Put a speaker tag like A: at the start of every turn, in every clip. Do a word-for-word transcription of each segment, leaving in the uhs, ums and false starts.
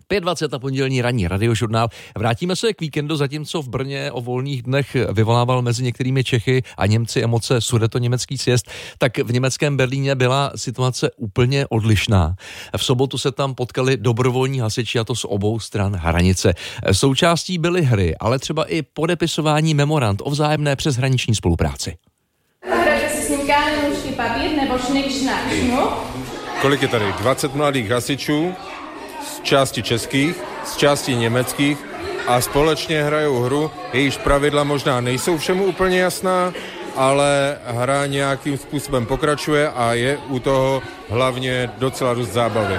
A: pět dvacet a pondělní ranní radiožurnál. Vrátíme se k víkendu, zatímco v Brně o volných dnech vyvolával mezi některými Čechy a Němci emoce sudetoněmecký sjezd, tak v německém Berlíně byla situace úplně odlišná. V sobotu se tam potkali dobrovolní hasiči, a to z obou stran hranice. Součástí byly hry, ale třeba i podepisování memorand o vzájemné přeshraniční spolupráci.
B: Hrajete si s ním kámen, papír nebo šnik, šnak, šnu?
C: Kolik je tady? dvacet mladých hasičů, z části českých, z části německých a společně hrajou hru, jejíž pravidla možná nejsou všemu úplně jasná, ale hra nějakým způsobem pokračuje a je u toho hlavně docela dost zábavy.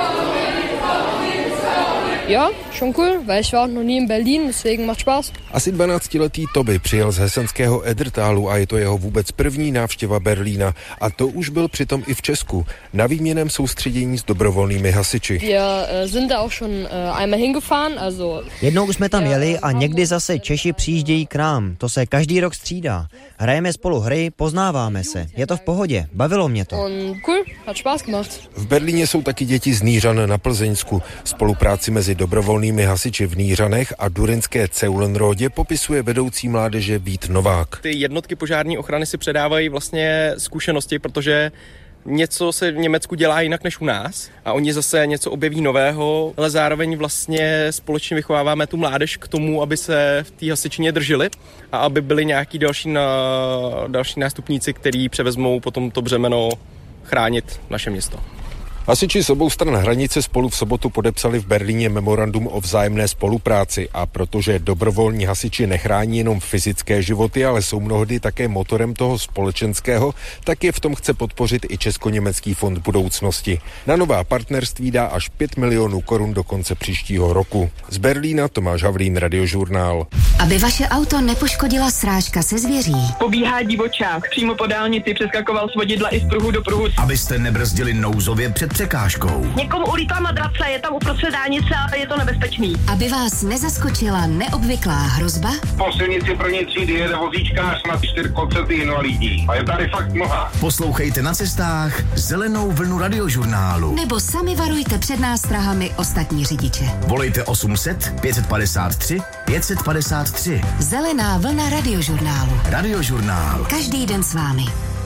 D: Ja, schon cool, weil ich war noch nie in Berlin, deswegen macht Spaß.
E: Asi dvanáctiletý Toby přijel z hesenského Edertálu a je to jeho vůbec první návštěva Berlína. A to už byl přitom i v Česku, na výměnném soustředění s dobrovolnými hasiči.
D: Wir uh, sind da auch schon uh, einmal hingefahren, also...
F: Jednou už jsme tam jeli a někdy zase Češi přijíždějí k nám. To se každý rok střídá. Hrajeme spolu hry, poznáváme se. Je to v pohodě, bavilo mě to.
D: Und cool, hat Spaß gemacht.
E: V Berlíně jsou taky děti z Nýřan na Plzeňsku. Spolupráci mezi dobrovolnými hasiči v Nýřanech a durinské Ceulenrodě popisuje vedoucí mládeže Vít Novák.
G: Ty jednotky požární ochrany si předávají vlastně zkušenosti, protože něco se v Německu dělá jinak než u nás a oni zase něco objeví nového, ale zároveň vlastně společně vychováváme tu mládež k tomu, aby se v té hasičině drželi a aby byli nějaký další, na, další nástupníci, kteří převezmou potom to břemeno chránit naše město.
E: Hasiči z obou stran hranice spolu v sobotu podepsali v Berlíně memorandum o vzájemné spolupráci a protože dobrovolní hasiči nechrání jenom fyzické životy, ale jsou mnohdy také motorem toho společenského, tak je v tom chce podpořit i Česko-německý fond budoucnosti. Na nová partnerství dá až pět milionů korun do konce příštího roku. Z Berlína Tomáš Havlín, Radiožurnál.
H: Aby vaše auto nepoškodila srážka se zvěří.
I: Pobíhá divočák, přímo po dálnici přeskakoval z vodidla i z pruhu do pruhu.
J: Abyste nebrzdili nouzově před překážkou.
I: Někomu ulítla madrace, je tam uprostřed dálnice a je to nebezpečný.
H: Aby vás nezaskočila neobvyklá hrozba.
K: Po silnici první třídy jede vozíčkář na čtyřkolce invalidní. A je tady fakt mnoha.
J: Poslouchejte na cestách Zelenou vlnu Radiožurnálu.
H: Nebo sami varujte před nástrahami ostatní řidiče.
J: Volejte osm set pět padesát tři pět padesát tři.
H: Zelená vlna Radiožurnálu.
J: Radiožurnál.
H: Každý den s vámi.